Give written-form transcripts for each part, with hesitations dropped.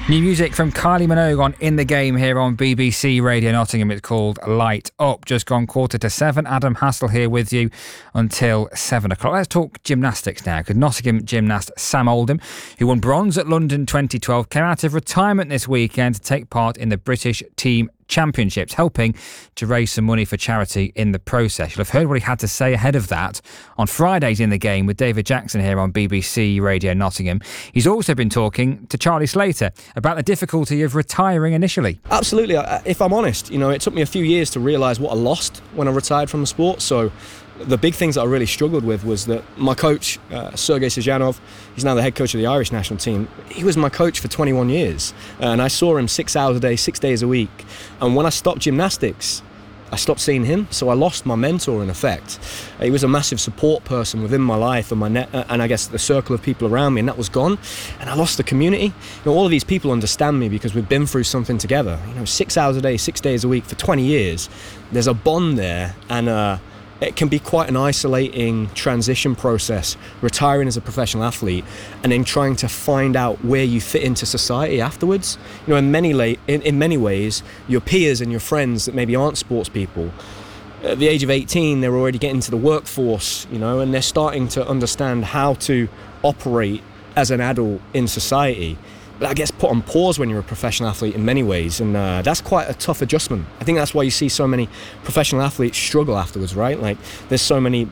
New music from Kylie Minogue on In the Game here on BBC Radio Nottingham. It's called Light Up. Just gone 7:15. Adam Hassel here with you until 7 o'clock. Let's talk gymnastics now, because Nottingham gymnast Sam Oldham, who won bronze at London 2012, came out of retirement this weekend to take part in the British Team Championships, helping to raise some money for charity in the process. You'll have heard what he had to say ahead of that on Friday's In the Game with David Jackson here on BBC Radio Nottingham. He's also been talking to Charlie Slater about the difficulty of retiring initially. Absolutely. If I'm honest, it took me a few years to realise what I lost when I retired from the sport. So the big things that I really struggled with was that my coach, Sergei Sejanov, he's now the head coach of the Irish national team. He was my coach for 21 years. And I saw him 6 hours a day, 6 days a week. And when I stopped gymnastics, I stopped seeing him, so I lost my mentor in effect. He was a massive support person within my life and and I guess the circle of people around me, and that was gone. And I lost the community. All of these people understand me because we've been through something together. 6 hours a day, 6 days a week for 20 years. There's a bond there, and it can be quite an isolating transition process, retiring as a professional athlete and then trying to find out where you fit into society afterwards. In many ways, your peers and your friends that maybe aren't sports people, at the age of 18, they're already getting into the workforce, and they're starting to understand how to operate as an adult in society. But I guess put on pause when you're a professional athlete in many ways, and that's quite a tough adjustment. I think that's why you see so many professional athletes struggle afterwards, right? Like, there's so many,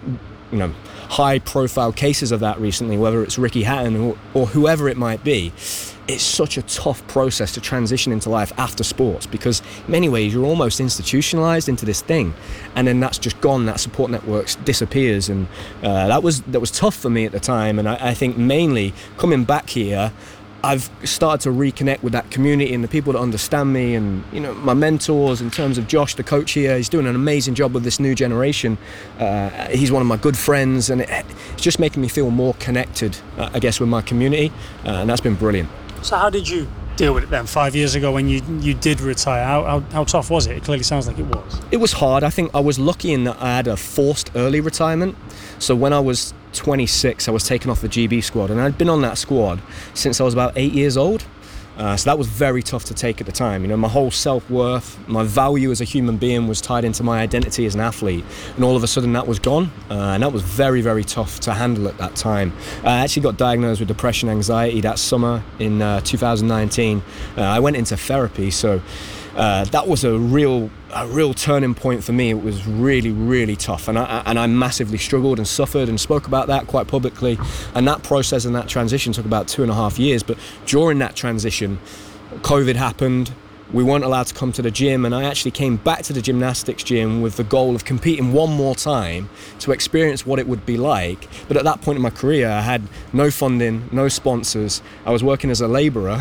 high-profile cases of that recently, whether it's Ricky Hatton or whoever it might be. It's such a tough process to transition into life after sports, because in many ways you're almost institutionalized into this thing, and then that's just gone. That support network disappears, and that was tough for me at the time. And I think mainly coming back here, I've started to reconnect with that community and the people that understand me, and my mentors in terms of Josh, the coach here. He's doing an amazing job with this new generation. He's one of my good friends, and it's just making me feel more connected, I guess, with my community, and that's been brilliant. So how did you deal with it then 5 years ago when you did retire? How tough was it? It clearly sounds like it was. It was hard. I think I was lucky in that I had a forced early retirement. So when I was 26, I was taken off the GB squad, and I'd been on that squad since I was about 8 years old. So that was very tough to take at the time. My whole self-worth, my value as a human being was tied into my identity as an athlete, and all of a sudden that was gone, and that was very, very tough to handle at that time. I actually got diagnosed with depression, anxiety that summer in 2019. I went into therapy, so that was a real turning point for me. It was really, really tough, and I massively struggled and suffered and spoke about that quite publicly. And that process and that transition took about 2.5 years. But during that transition, COVID happened. We weren't allowed to come to the gym, and I actually came back to the gymnastics gym with the goal of competing one more time to experience what it would be like. But at that point in my career, I had no funding, no sponsors. I was working as a labourer.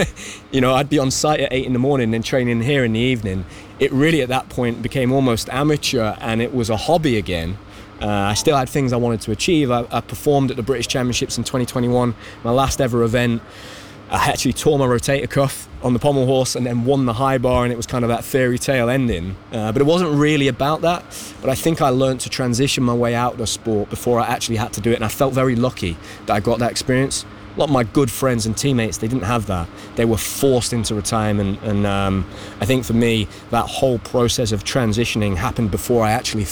I'd be on site at 8 in the morning and training here in the evening. It really at that point became almost amateur, and it was a hobby again. I still had things I wanted to achieve. I performed at the British Championships in 2021, my last ever event. I actually tore my rotator cuff on the pommel horse and then won the high bar, and it was kind of that fairy tale ending. But it wasn't really about that. But I think I learned to transition my way out of the sport before I actually had to do it, and I felt very lucky that I got that experience. A lot of my good friends and teammates, they didn't have that. They were forced into retirement, and I think for me, that whole process of transitioning happened before I actually